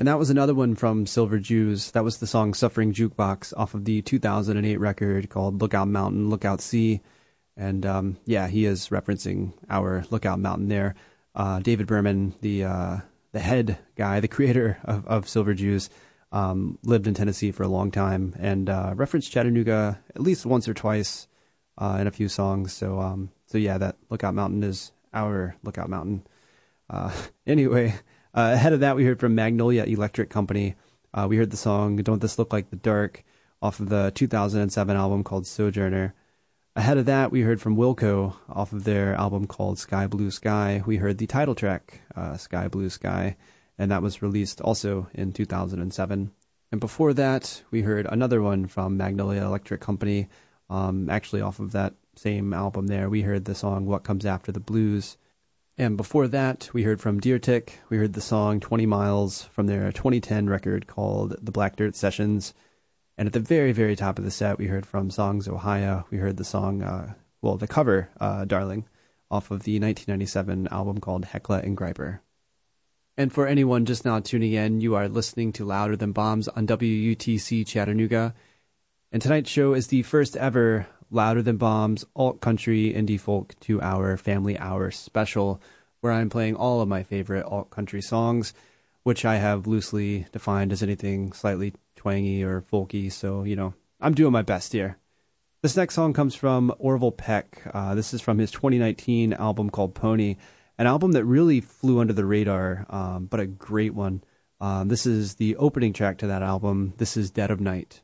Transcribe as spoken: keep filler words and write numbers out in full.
And that was another one from Silver Jews. That was the song Suffering Jukebox off of the two thousand eight record called Lookout Mountain, Lookout Sea. And um, yeah, he is referencing our Lookout Mountain there. Uh, David Berman, the uh, the head guy, the creator of, of Silver Jews, um, lived in Tennessee for a long time and uh, referenced Chattanooga at least once or twice uh, in a few songs. So, um, so yeah, that Lookout Mountain is our Lookout Mountain. Uh, anyway, uh, ahead of that, we heard from Magnolia Electric Company. Uh, we heard the song Don't This Look Like the Dark off of the two thousand seven album called Sojourner. Ahead of that, we heard from Wilco off of their album called Sky Blue Sky. We heard the title track, uh, Sky Blue Sky, and that was released also in two thousand seven. And before that, we heard another one from Magnolia Electric Company, um, actually off of that same album there. We heard the song What Comes After the Blues. And before that, we heard from Deer Tick. We heard the song twenty miles from their twenty ten record called The Black Dirt Sessions. And at the very, very top of the set, we heard from Songs Ohio. We heard the song, uh, well, the cover, uh, Darling, off of the nineteen ninety-seven album called Heckla and Greiper. And for anyone just now tuning in, you are listening to Louder Than Bombs on W U T C Chattanooga. And tonight's show is the first ever Louder Than Bombs alt country indie folk two hour family hour special, where I'm playing all of my favorite alt country songs, which I have loosely defined as anything slightly twangy or folky, so, you know, I'm doing my best here. This next song comes from Orville Peck. Uh, this is from his twenty nineteen album called Pony, an album that really flew under the radar, um, but a great one. Um, this is the opening track to that album. This is Dead of Night.